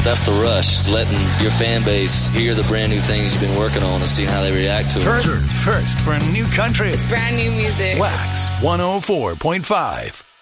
That's the rush, letting your fan base hear the brand new things you've been working on and see how they react to it. First for a new country. It's brand new music. Wax 104.5.